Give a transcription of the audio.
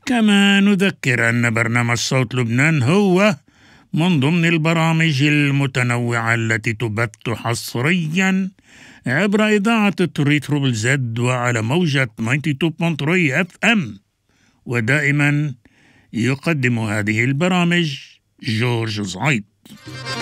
كما نذكر أن برنامج صوت لبنان هو من ضمن البرامج المتنوعة التي تبث حصريا عبر إذاعة تريتروبل زد وعلى موجة 92.3 اف ام، ودائما يقدم هذه البرامج جورج زعيد.